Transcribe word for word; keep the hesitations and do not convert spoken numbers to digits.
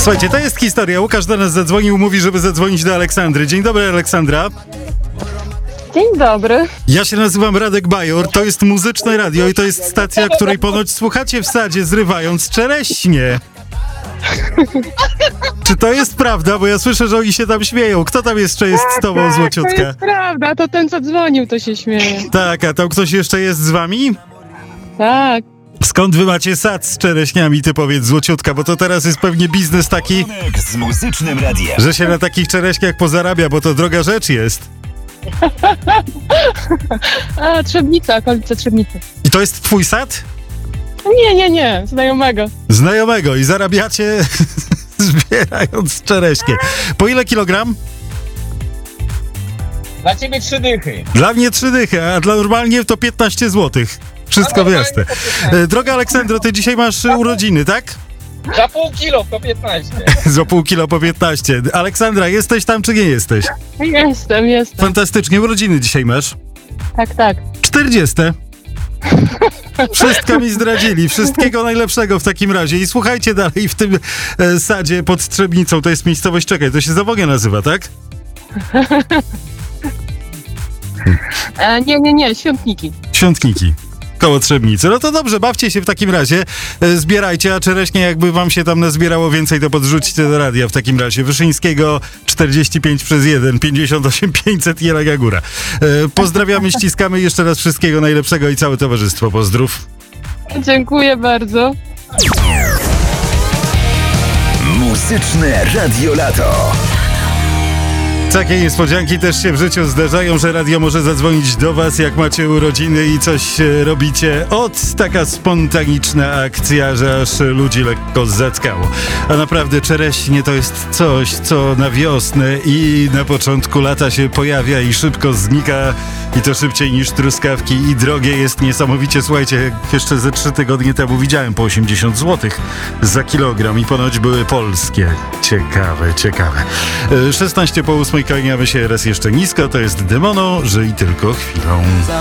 Słuchajcie, to jest historia. Łukasz do nas zadzwonił, mówi, żeby zadzwonić do Aleksandry. Dzień dobry, Aleksandra. Dzień dobry. Ja się nazywam Radek Bajor, to jest Muzyczne Radio i to jest stacja, której ponoć słuchacie w sadzie, zrywając czereśnie. Czy to jest prawda? Bo ja słyszę, że oni się tam śmieją. Kto tam jeszcze jest z tobą, Tak, złociutka? to jest prawda, to ten, co dzwonił, to się śmieje. Tak, a tam ktoś jeszcze jest z wami? Tak. Skąd wy macie sad z czereśniami, ty powiedz, złociutka, bo to teraz jest pewnie biznes taki, Z Muzycznym Radiem. że się na takich czereśniach pozarabia, bo to droga rzecz jest. A, Trzebnica, okolice Trzebnicy. I to jest twój sad? Nie, nie, nie, znajomego. Znajomego i zarabiacie zbierając czereśnie. Po ile kilogram? Dla ciebie trzy dychy. Dla mnie trzy dychy, a dla normalnie to piętnaście złotych. Wszystko A jasne. E, Droga Aleksandro, ty dzisiaj masz e, urodziny, tak? Za pół kilo to piętnaście. Za pół kilo po piętnaście. Aleksandra, jesteś tam czy nie jesteś? Jestem, jestem. Fantastycznie, urodziny dzisiaj masz. Tak, tak. czterdzieste. Wszystko mi zdradzili. Wszystkiego najlepszego w takim razie. I słuchajcie dalej w tym e, sadzie pod Trzebnicą. To jest miejscowość, czekaj, to się Zawogia nazywa, tak? E, nie, nie, nie, świątniki. Świątniki. Koło Trzebnicy. No to dobrze, bawcie się w takim razie. E, Zbierajcie, a czereśnie jakby wam się tam nazbierało więcej, to podrzućcie do radia w takim razie. Wyszyńskiego czterdzieści pięć przez jeden, pięćdziesiąt osiem pięćset, Jelaga Góra. E, Pozdrawiamy, ściskamy jeszcze raz wszystkiego najlepszego i całe towarzystwo. Pozdrów. Dziękuję bardzo. Muzyczne Radio Lato. Takie niespodzianki też się w życiu zdarzają, że radio może zadzwonić do was, jak macie urodziny i coś e, robicie. Ot, taka spontaniczna akcja, że aż ludzi lekko zackało. A naprawdę czereśnie to jest coś, co na wiosnę i na początku lata się pojawia i szybko znika. I to szybciej niż truskawki i drogie jest niesamowicie. Słuchajcie, jeszcze ze trzy tygodnie temu widziałem po osiemdziesiąt złotych za kilogram i ponoć były polskie. Ciekawe, ciekawe. E, szesnaście po ósmej, kłaniamy się raz jeszcze nisko. To jest Demono, żyj tylko chwilą.